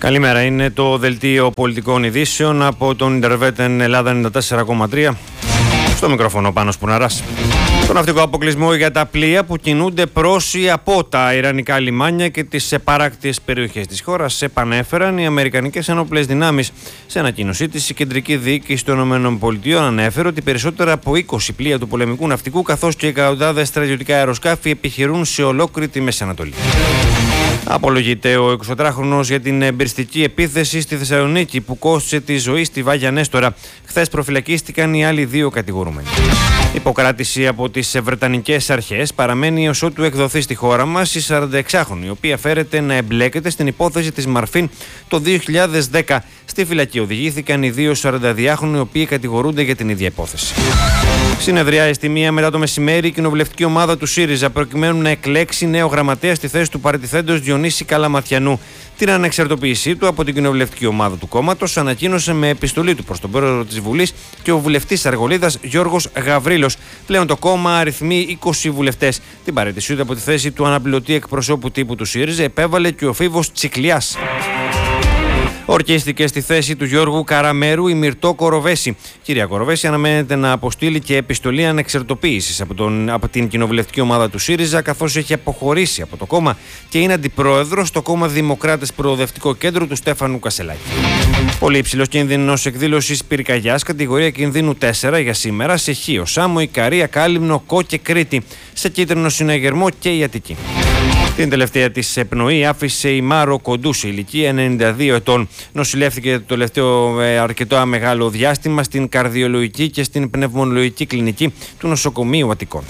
Καλημέρα, είναι το δελτίο πολιτικών ειδήσεων από τον Ιντερβέτεν Ελλάδα 94,3. Στο μικρόφωνο Πάνος Πουναράς. Το ναυτικό αποκλεισμό για τα πλοία που κινούνται προς ή από τα ιρανικά λιμάνια και τις παράκτιες περιοχές της χώρας επανέφεραν οι αμερικανικές ενόπλες δυνάμεις. Σε ανακοίνωσή της, η κεντρική διοίκηση των ΗΠΑ ανέφερε ότι περισσότερα από 20 πλοία του πολεμικού ναυτικού καθώς και εκατοντάδες στρατιωτικά αεροσκάφη επιχειρούν σε ολόκληρη τη Μέση Ανατολή. Απολογείται ο 24χρονος για την εμπειριστική επίθεση στη Θεσσαλονίκη που κόστησε τη ζωή στη Βάγια Νέστορα. Χθες προφυλακίστηκαν οι άλλοι δύο κατηγορούμενοι. Υποκράτηση από τις βρετανικές αρχές παραμένει ως ότου εκδοθεί στη χώρα μας η 46χρονη, η οποία φέρεται να εμπλέκεται στην υπόθεση της Μαρφίν το 2010. Στη φυλακή οδηγήθηκαν οι δύο 42χρονοι, οι οποίοι κατηγορούνται για την ίδια υπόθεση. Συνεδριάζει στη 1 μετά το μεσημέρι η κοινοβουλευτική ομάδα του ΣΥΡΙΖΑ προκειμένου να εκλέξει νέο γραμματέα στη θέση του παραιτηθέντος Διονύση Καλαματιανού. Την ανεξαρτοποίησή του από την κοινοβουλευτική ομάδα του κόμματος ανακοίνωσε με επιστολή του προς τον πρόεδρο της Βουλής και ο βουλευτής Αργολίδας Γιώργος Γαβρίλος. Πλέον το κόμμα αριθμεί 20 βουλευτές. Την παραίτησή του από τη θέση του αναπληρωτή εκπροσώπου τύπου του ΣΥΡΙΖΑ επέβαλε και ο Φίβος Τσικλιάς. Ορκίστηκε στη θέση του Γιώργου Καραμέρου η Μυρτώ Κοροβέση. Κυρία Κοροβέση αναμένεται να αποστείλει και επιστολή ανεξαρτοποίησης από την κοινοβουλευτική ομάδα του ΣΥΡΙΖΑ, καθώς έχει αποχωρήσει από το κόμμα και είναι αντιπρόεδρος στο κόμμα Δημοκράτες Προοδευτικό Κέντρο του Στέφανου Κασελάκη. Πολύ υψηλός κίνδυνος εκδήλωσης πυρκαγιάς, κατηγορία κινδύνου 4 για σήμερα σε Χίο, Σάμο, Ικαρία, Κάλυμνο, Κό και Κρήτη. Σε κίτρινο συναγερμό και η Αττική. Την τελευταία της πνοή άφησε η Μάρο Κοντού σε ηλικία 92 ετών. Νοσηλεύτηκε το τελευταίο αρκετό μεγάλο διάστημα στην καρδιολογική και στην πνευμονολογική κλινική του νοσοκομείου Αττικών.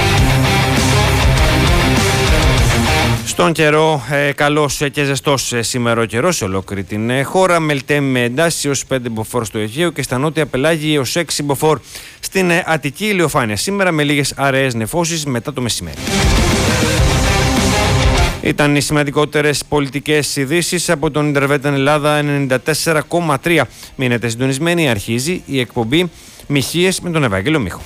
Στον καιρό, καλός και ζεστός σήμερα ο καιρός σε ολόκληρη την χώρα. Μελτέ με εντάσεις έως 5 μποφόρ στο Αιγαίο και στα νότια πελάγια έως 6 μποφόρ. Στην Αττική ηλιοφάνεια σήμερα με λίγες αραιές νεφώσεις μετά το μεσημέρι. Ήταν οι σημαντικότερες πολιτικές ειδήσεις από τον Ιντερβέτεν Ελλάδα 94,3. Μείνετε συντονισμένοι, αρχίζει η εκπομπή Μοιχείες με τον Ευάγγελο Μίχο.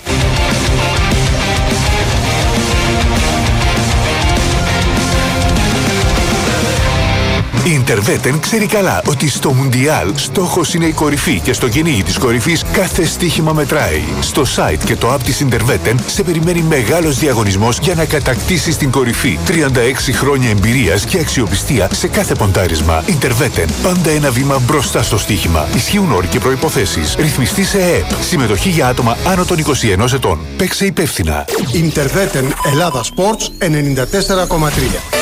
Η Ιντερβέτεν ξέρει καλά ότι στο Μουντιάλ στόχος είναι η κορυφή και στο κυνήγι της κορυφής κάθε στοίχημα μετράει. Στο site και το app της Ιντερβέτεν σε περιμένει μεγάλος διαγωνισμός για να κατακτήσεις την κορυφή. 36 χρόνια εμπειρίας και αξιοπιστία σε κάθε ποντάρισμα. Ιντερβέτεν, πάντα ένα βήμα μπροστά στο στοίχημα. Ισχύουν όροι και προϋποθέσεις. Ρυθμιστή σε ΕΕΠ. Συμμετοχή για άτομα άνω των 21 ετών. Παίξε υπεύθυνα. Ιντερβέτεν Ελλάδα Sports 94,3.